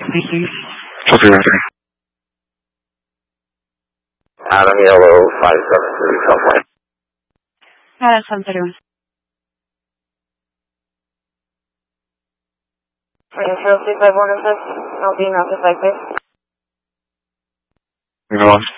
Copy, Anthony. Adam Yellow 573 Subway. Adam 731. Initial 351 I'll be not the 5 base. You know what?